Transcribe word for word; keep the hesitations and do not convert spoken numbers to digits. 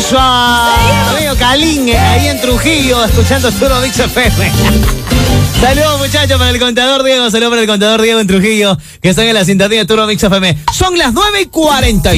beso a amigo Calingue ahí en Trujillo, escuchando Turbo Mix F M. Saludos, muchachos, para el contador Diego. Saludos para el contador Diego en Trujillo, que están en la sintonía de Turbo Mix F M. Son las nueve y cuarenta.